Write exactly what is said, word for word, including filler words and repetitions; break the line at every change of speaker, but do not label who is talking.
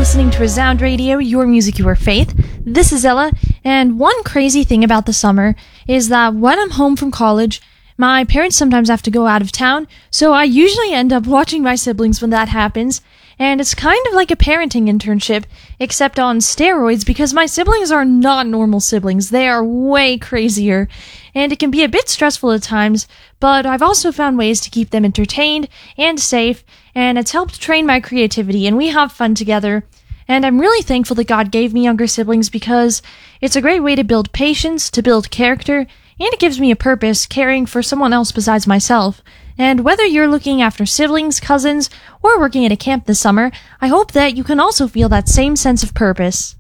listening to Resound Radio, your music, your faith. This is Ella, and one crazy thing about the summer is that when I'm home from college, my parents sometimes have to go out of town, so I usually end up watching my siblings when that happens, and it's kind of like a parenting internship, except on steroids, because my siblings are not normal siblings. They are way crazier, and it can be a bit stressful at times, but I've also found ways to keep them entertained and safe, and it's helped train my creativity, and we have fun together. And I'm really thankful that God gave me younger siblings because it's a great way to build patience, to build character, and it gives me a purpose, caring for someone else besides myself. And whether you're looking after siblings, cousins, or working at a camp this summer, I hope that you can also feel that same sense of purpose.